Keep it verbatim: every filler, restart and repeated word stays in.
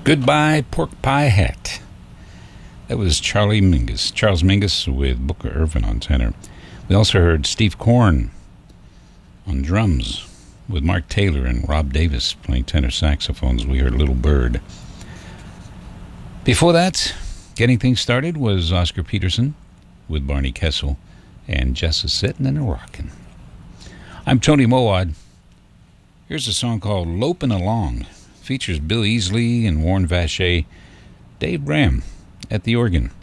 Goodbye Pork Pie Hat. That was Charlie Mingus, Charles Mingus with Booker Ervin on tenor. We also heard Steve Korn on drums with Mark Taylor and Rob Davis playing tenor saxophones. We heard Little Bird. Before that, getting things started was Oscar Peterson with Barney Kessel and Just a Sittin' and a Rockin'. I'm Tony Mowad. Here's a song called Lopin' Along. Features Bill Easley and Warren Vacher, Dave Graham at the organ.